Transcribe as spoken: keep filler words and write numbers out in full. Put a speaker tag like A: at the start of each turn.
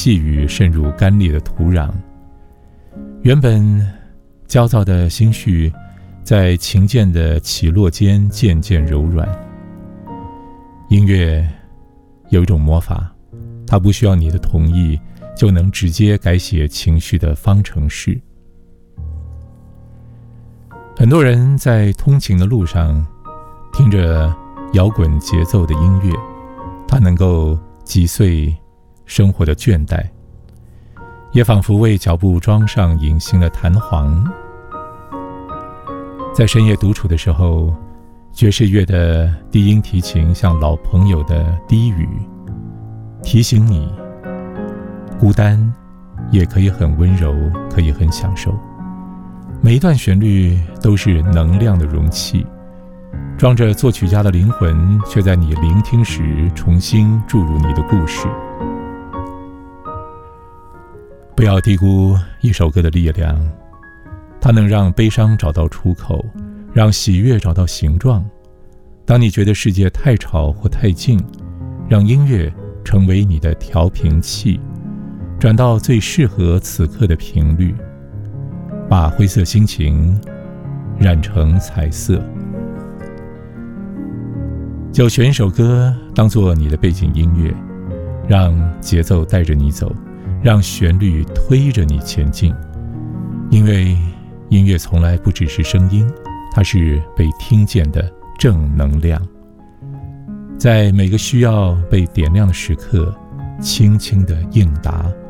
A: 细雨渗入干裂的土壤，原本焦躁的心绪在琴键的起落间渐渐柔软。音乐有一种魔法，它不需要你的同意就能直接改写情绪的方程式。很多人在通勤的路上听着摇滚节奏的音乐，它能够击碎生活的倦怠，也仿佛为脚步装上隐形的弹簧。在深夜独处的时候，爵士乐的低音提琴像老朋友的低语，提醒你孤单也可以很温柔，可以很享受。每一段旋律都是能量的容器，装着作曲家的灵魂，却在你聆听时重新注入你的故事。不要低估一首歌的力量，它能让悲伤找到出口，让喜悦找到形状。当你觉得世界太吵或太静，让音乐成为你的调频器，转到最适合此刻的频率，把灰色心情染成彩色。就选一首歌当作你的背景音乐，让节奏带着你走，让旋律推着你前进。因为音乐从来不只是声音，它是被听见的正能量。在每个需要被点亮的时刻，轻轻地应答。